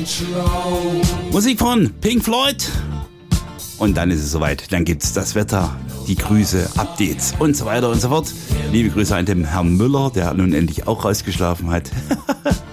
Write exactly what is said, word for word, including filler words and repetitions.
Musik von Pink Floyd. Und dann ist es soweit. Dann gibt's das Wetter, die Grüße, Updates und so weiter und so fort. Liebe Grüße an den Herrn Müller, der nun endlich auch rausgeschlafen hat.